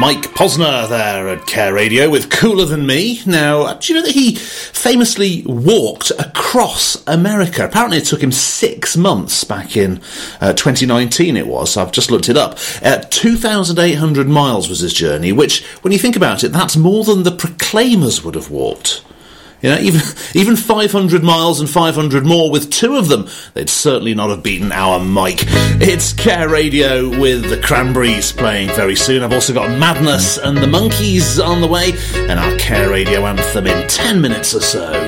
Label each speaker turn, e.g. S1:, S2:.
S1: Mike Posner there at Care Radio with Cooler Than Me. Now, do you know that he famously walked across America? Apparently it took him 6 months back in 2019 it was. I've just looked it up. 2,800 miles was his journey, which, when you think about it, that's more than the Proclaimers would have walked. You know, even 500 miles and 500 more with two of them, they'd certainly not have beaten our Mike. It's Care Radio with the Cranberries playing very soon. I've also got Madness and the Monkees on the way, and our Care Radio anthem in 10 minutes or so.